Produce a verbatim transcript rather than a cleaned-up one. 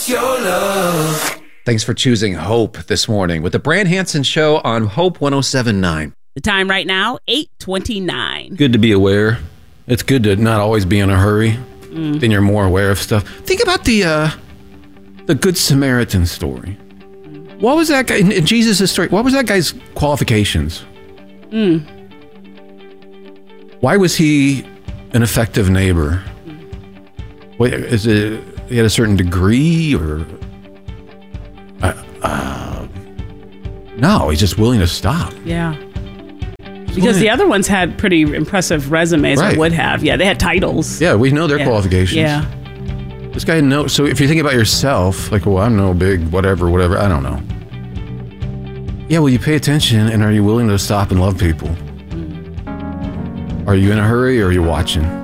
what's your love? Thanks for choosing Hope this morning with the Brand Hansen Show on Hope one oh seven point nine. The time right now, eight twenty-nine. Good to be aware. It's good to not always be in a hurry. Mm. Then you're more aware of stuff. Think about the uh, the Good Samaritan story. What was that guy in, in Jesus' story? What was that guy's qualifications? Mm. Why was he an effective neighbor? Wait, is it he had a certain degree or? Uh, uh, no, he's just willing to stop. Yeah. Because the other ones had pretty impressive resumes, Right. or would have. Yeah, they had titles. Yeah, we know their Yeah. qualifications. Yeah. This guy knows. So if you think about yourself, like, well, I'm no big whatever, whatever. I don't know. Yeah, well, you pay attention, and are you willing to stop and love people? Are you in a hurry, or are you watching?